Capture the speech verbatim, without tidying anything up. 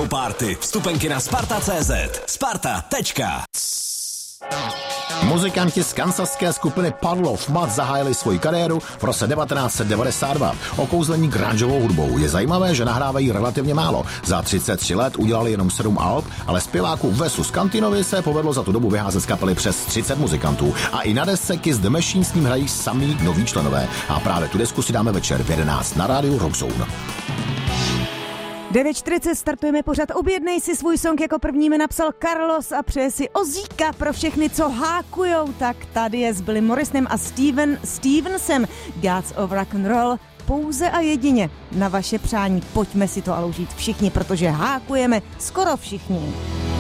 Afterparty. Vstupenky na sparta tečka cé zet. Sparta. Tečka. Muzikanti z kansaské skupiny Puddle of Mudd zahájili svoji kariéru v roce devatenáct set devadesát dva. Okouzlení grungeovou hudbou. Je zajímavé, že nahrávají relativně málo. Za třicet tři let udělali jenom sedm alb, ale zpěváku Wesu Scantinovi se povedlo za tu dobu vyházet z kapely přes třicet muzikantů. A i na desce Kiss the Machine s ním hrají samý noví členové. A právě tu desku si dáme večer v jedenáct na rádiu Rock Zone. devět čtyřicet startujeme pořad. Objednej si svůj song, jako první mi napsal Carlos a přeje si Ozíka pro všechny, co hákujou. Tak tady je s Billy Morrisonem a Steven Stevensem. Gods of Rock and Roll. Pouze a jedině na vaše přání. Pojďme si to ale užít všichni, protože hákujeme skoro všichni.